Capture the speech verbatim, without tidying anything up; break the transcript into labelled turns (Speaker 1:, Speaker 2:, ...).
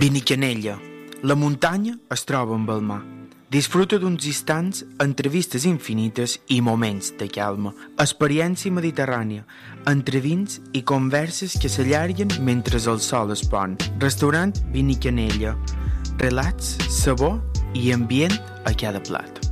Speaker 1: Benicanella. La muntanya es troba amb el mar. Disfruta d'uns instants, entrevistes infinites i moments de calma. Experiència mediterrània, entre vins i converses que s'allarguen mentre el sol es pon. Restaurant Benicanella. Relats, sabor i ambient a cada plat.